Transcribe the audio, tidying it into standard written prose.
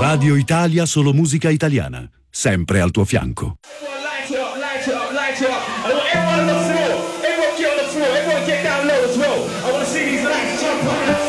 Radio Italia, solo musica italiana, sempre al tuo fianco. Everyone on the floor, everyone get on the floor, everyone get down low as well. I want to see these lights jump up.